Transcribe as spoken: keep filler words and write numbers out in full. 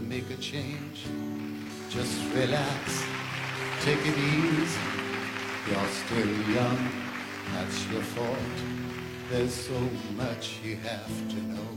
make a change. Just relax, take it easy. You're still young, that's your fault. There's so much you have to know.